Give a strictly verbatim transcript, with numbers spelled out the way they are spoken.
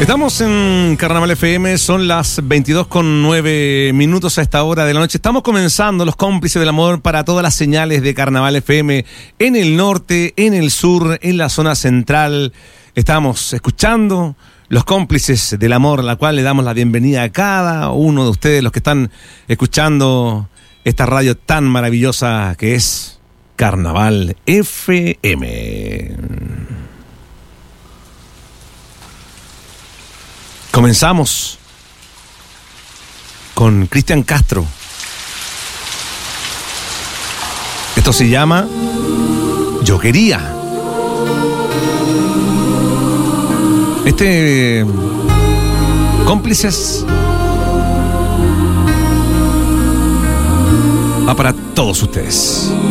Estamos en Carnaval F M, son las veintidós con nueve minutos a esta hora de la noche. Estamos comenzando Los Cómplices del Amor para todas las señales de Carnaval F M en el norte, en el sur, en la zona central. Estamos escuchando Los Cómplices del Amor, a la cual le damos la bienvenida a cada uno de ustedes, los que están escuchando esta radio tan maravillosa que es Carnaval F M. Comenzamos con Cristian Castro. Esto se llama Yo Quería. Este Cómplices va para todos ustedes.